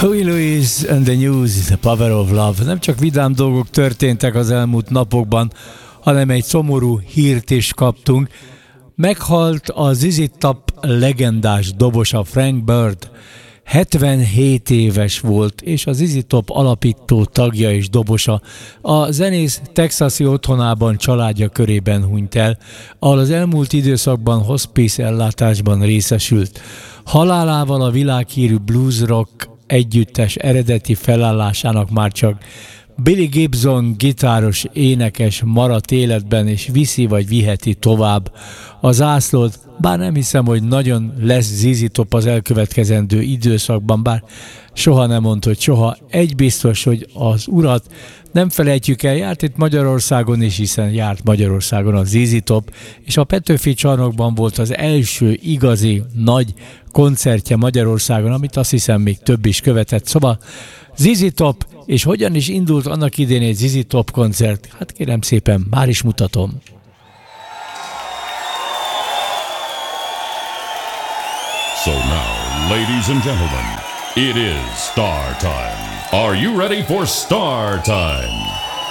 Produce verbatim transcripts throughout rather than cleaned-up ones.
Huey Lewis and the News, The Power of Love. Nem csak vidám dolgok történtek az elmúlt napokban, hanem egy szomorú hírt is kaptunk. Meghalt a zé zé Top legendás dobosa Frank Bird. hetvenhét éves volt, és az zé zé Top alapító tagja és dobosa. A zenész texasi otthonában családja körében hunyt el, ahol az elmúlt időszakban hospice ellátásban részesült. Halálával a világhírű blues rock együttes eredeti felállásának már csak Billy Gibson gitáros énekes maradt életben, és viszi vagy viheti tovább a zászlót, bár nem hiszem, hogy nagyon lesz zé zé Top az elkövetkezendő időszakban, bár soha nem mondta, hogy soha. Egy biztos, hogy az urat nem felejtjük el, járt itt Magyarországon is, hiszen járt Magyarországon a zé zé Top, és a Petőfi Csarnokban volt az első igazi nagy koncertje Magyarországon, amit azt hiszem még több is követett. Szóval zé zé Top, és hogyan is indult annak idén egy zé zé Top koncert? Hát kérem szépen, már is mutatom. So now, ladies and gentlemen, it is Star Time. Are you ready for Star Time?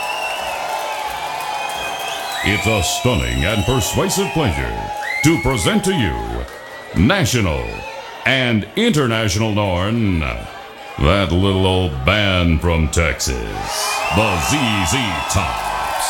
It's a stunning and persuasive pleasure to present to you national and international known, that little old band from Texas, the zé zé Top.